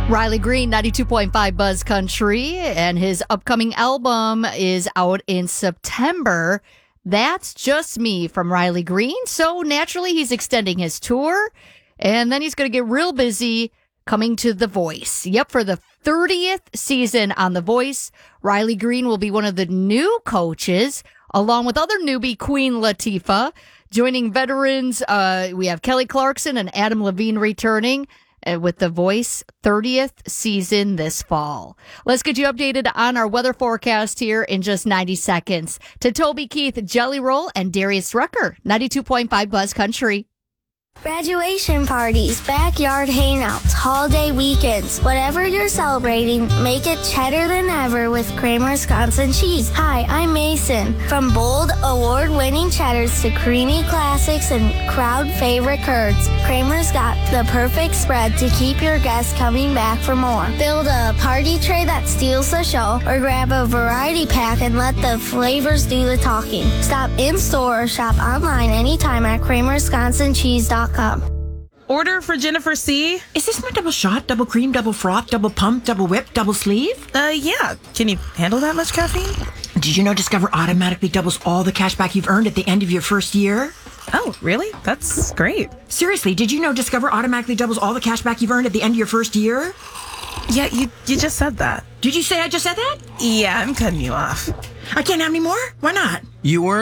Riley Green, 92.5 Buzz Country, and his upcoming album is out in September. That's Just Me from Riley Green. So naturally, he's extending his tour, and then he's going to get real busy coming to The Voice. Yep, for the 30th season on The Voice, Riley Green will be one of the new coaches, along with other newbie Queen Latifah. Joining veterans, we have Kelly Clarkson and Adam Levine returning with The Voice 30th season this fall. Let's get you updated on our weather forecast here in just 90 seconds. To Toby Keith, Jelly Roll, and Darius Rucker, 92.5 Buzz Country. Graduation parties, backyard hangouts, holiday weekends. Whatever you're celebrating, make it cheddar than ever with Kramer's Wisconsin cheese. Hi, I'm Mason. From bold, award-winning cheddars to creamy classics and crowd favorite curds, Kramer's got the perfect spread to keep your guests coming back for more. Build a party tray that steals the show, or grab a variety pack and let the flavors do the talking. Stop in-store or shop online anytime at KramerWisconsinCheese.com. Order for Jennifer C. Is this my double shot, double cream, double froth, double pump, double whip, double sleeve? Yeah. Can you handle that much caffeine? Did you know Discover automatically doubles all the cash back you've earned at the end of your first year? Oh, really? That's great. Seriously, did you know Discover automatically doubles all the cash back you've earned at the end of your first year? Yeah, you just said that. Did you say I just said that? Yeah, I'm cutting you off. I can't have any more? Why not? You were